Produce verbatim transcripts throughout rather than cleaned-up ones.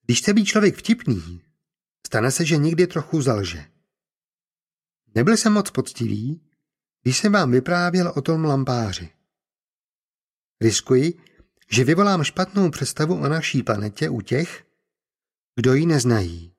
Když chce být člověk vtipný, stane se, že někdy trochu zalže. Nebyl jsem moc poctivý, když jsem vám vyprávěl o tom lampáři. Riskuji, že vyvolám špatnou představu o naší planetě u těch, kdo ji neznají.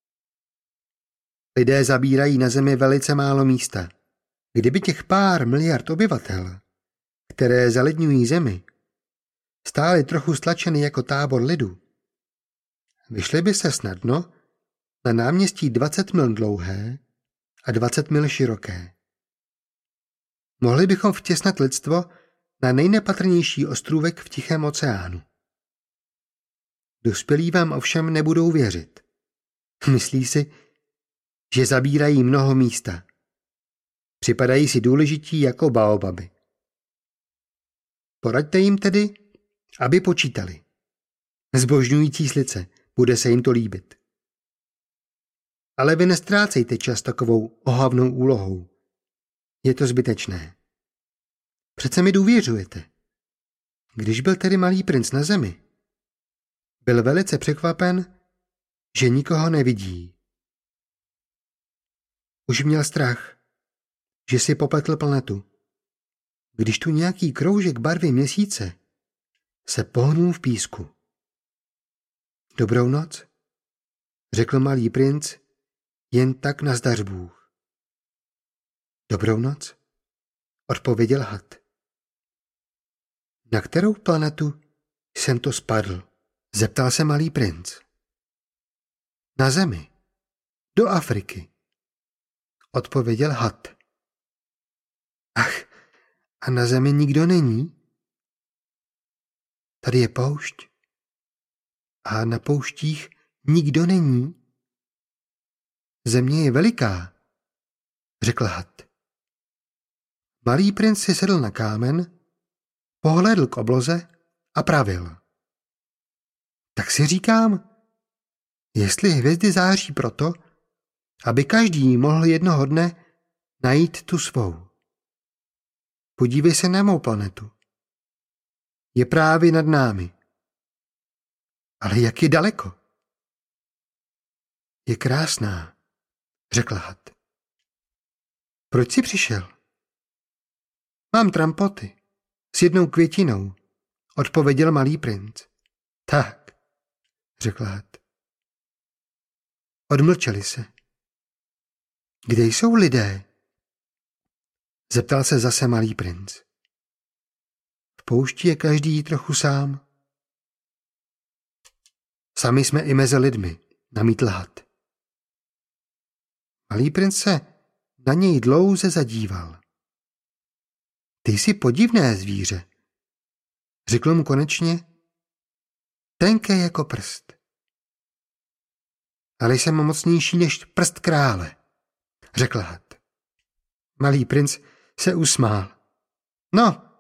Lidé zabírají na Zemi velice málo místa. Kdyby těch pár miliard obyvatel, které zaledňují Zemi, stály trochu stlačeny jako tábor lidu, vyšly by se snadno na náměstí dvacet mil dlouhé a dvacet mil široké. Mohli bychom vtěsnat lidstvo na nejnepatrnější ostrůvek v Tichém oceánu. Dospělí vám ovšem nebudou věřit. Myslí si, že zabírají mnoho místa. Připadají si důležití jako baobaby. Poraďte jim tedy, aby počítali. Zbožňující slice, bude se jim to líbit. Ale vy nestrácejte čas takovou ohavnou úlohou. Je to zbytečné. Přece mi důvěřujete. Když byl tedy malý princ na Zemi, byl velice překvapen, že nikoho nevidí. Už měl strach, že si popletl planetu, když tu nějaký kroužek barvy měsíce se pohnul v písku. Dobrou noc, řekl malý princ, jen tak nazdař Bůh. Dobrou noc, odpověděl had. Na kterou planetu jsem to spadl? Zeptal se malý princ. Na Zemi. Do Afriky. Odpověděl had. Ach, a na Zemi nikdo není? Tady je poušť. A na pouštích nikdo není? Země je veliká, řekl had. Malý princ si sedl na kámen, pohlédl k obloze a pravil. Tak si říkám, jestli hvězdy září proto, aby každý mohl jednoho dne najít tu svou. Podívej se na mou planetu. Je právě nad námi. Ale jak je daleko? Je krásná, řekl had. Proč jsi přišel? Mám trampoty s jednou květinou, odpověděl malý princ. Tak, řekl had. Odmlčeli se. Kde jsou lidé? Zeptal se zase malý princ. V poušti je každý trochu sám. Sami jsme i mezi lidmi, namítl had. Malý princ se na něj dlouze zadíval. Ty jsi podivné zvíře, řekl mu konečně, tenké jako prst. Ale jsem mocnější než prst krále, řekl had. Malý princ se usmál. No,